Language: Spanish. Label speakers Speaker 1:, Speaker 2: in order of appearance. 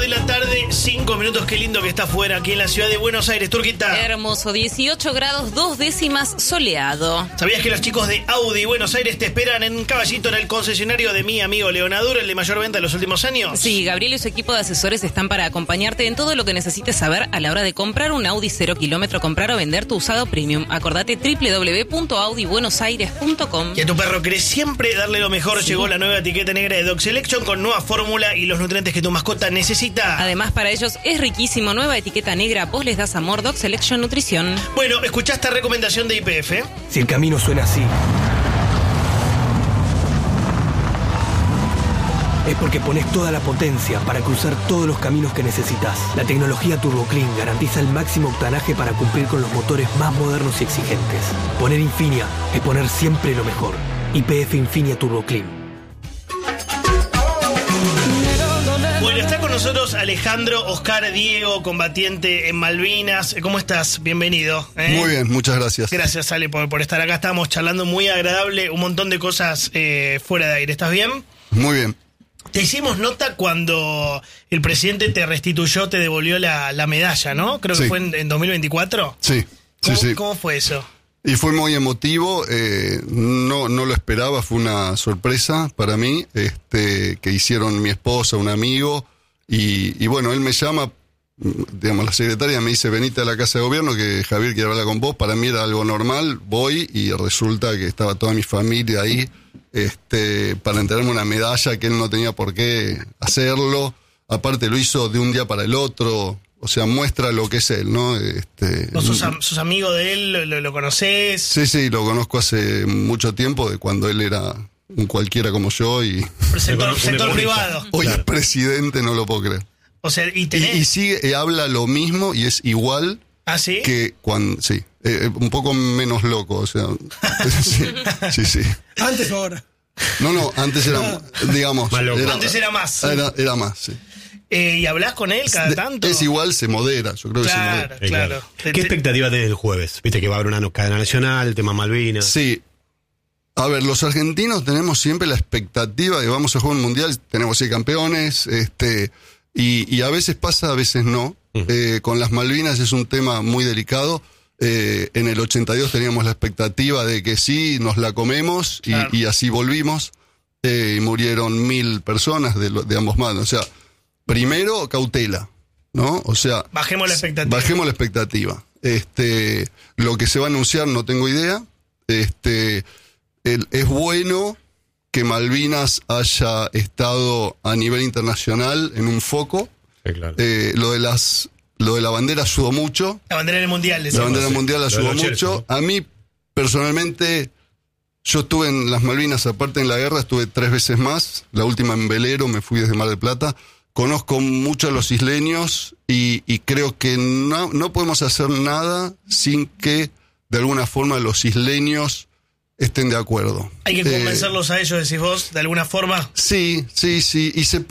Speaker 1: de la tarde, 5 minutos. Qué lindo que está afuera, aquí en la ciudad de Buenos Aires. Turquita.
Speaker 2: Hermoso, 18 grados, 2 décimas, soleado.
Speaker 1: ¿Sabías que los chicos de Audi Buenos Aires te esperan en Caballito, en el concesionario de mi amigo Leonadur, el de mayor venta de los últimos años?
Speaker 2: Sí, Gabriel y su equipo de asesores están para acompañarte en todo lo que necesites saber a la hora de comprar un Audi 0 kilómetro, comprar o vender tu usado premium. Acordate www.audibuenosaires.com.
Speaker 1: Y a tu perro querés siempre darle lo mejor. Sí. Llegó la nueva etiqueta negra de Dog Selection con nueva fórmula y los nutrientes que tu mascota necesita.
Speaker 2: Además, para ellos es riquísimo. Nueva etiqueta negra, vos les das amor. Dog Selection Nutrición.
Speaker 1: Bueno, escuchá esta recomendación de YPF.
Speaker 3: Si el camino suena así, es porque pones toda la potencia para cruzar todos los caminos que necesitas. La tecnología Turbo Clean garantiza el máximo octanaje para cumplir con los motores más modernos y exigentes. Poner Infinia es poner siempre lo mejor. YPF Infinia Turbo Clean.
Speaker 1: Bueno, está con nosotros Alejandro Oscar Diego, combatiente en Malvinas. ¿Cómo estás? Bienvenido.
Speaker 4: Muy bien, muchas gracias.
Speaker 1: Gracias, Ale, por estar acá. Estábamos charlando muy agradable, un montón de cosas fuera de aire. ¿Estás bien?
Speaker 4: Muy bien.
Speaker 1: Te hicimos nota cuando el presidente te restituyó, te devolvió la medalla, ¿no? Creo que fue en 2024.
Speaker 4: Sí, sí.
Speaker 1: ¿Cómo fue eso?
Speaker 4: Y fue muy emotivo, no lo esperaba, fue una sorpresa para mí, que hicieron mi esposa, un amigo, y bueno, él me llama, digamos, la secretaria me dice, venite a la casa de gobierno que Javier quiere hablar con vos. Para mí era algo normal, voy y resulta que estaba toda mi familia ahí, para entregarme una medalla que él no tenía por qué hacerlo, aparte lo hizo de un día para el otro. O sea, muestra lo que es él, ¿no?
Speaker 1: ¿Vos sos amigo de él? ¿Lo conocés?
Speaker 4: Sí, lo conozco hace mucho tiempo, de cuando él era un cualquiera como yo y...
Speaker 1: Sector privado.
Speaker 4: Hoy es presidente, no lo puedo creer.
Speaker 1: O sea, y
Speaker 4: sigue, habla lo mismo y es igual.
Speaker 1: ¿Ah, sí?
Speaker 4: Que cuando... Sí, un poco menos loco, o sea... sí.
Speaker 5: ¿Antes o ahora?
Speaker 4: No, antes era, digamos...
Speaker 1: Antes era más.
Speaker 4: Era más, sí.
Speaker 1: ¿Y hablás con él cada tanto?
Speaker 4: Es igual, se modera, yo creo que se modera.
Speaker 1: Claro.
Speaker 6: ¿Qué expectativa tenés el jueves? Viste que va a haber una cadena nacional, el tema Malvinas.
Speaker 4: Sí. A ver, los argentinos tenemos siempre la expectativa de que vamos a jugar un mundial, tenemos 6 campeones, y a veces pasa, a veces no. Con las Malvinas es un tema muy delicado. En el 82 teníamos la expectativa de que sí, nos la comemos, claro. y así volvimos. Y murieron 1.000 personas de ambos bandos. O sea, primero, cautela, ¿no? O sea...
Speaker 1: Bajemos la expectativa.
Speaker 4: Lo que se va a anunciar no tengo idea. Es bueno que Malvinas haya estado a nivel internacional en un foco. Sí, claro. Lo de la bandera ayudó mucho.
Speaker 1: La bandera del mundial.
Speaker 4: La bandera mundial ayudó mucho. A mí, personalmente... Yo estuve en las Malvinas, aparte en la guerra, estuve 3 veces más. La última en velero, me fui desde Mar del Plata. Conozco mucho a los isleños y creo que no podemos hacer nada sin que, de alguna forma, los isleños estén de acuerdo.
Speaker 1: ¿Hay que convencerlos a ellos, decís vos, de alguna forma?
Speaker 4: Sí. Y se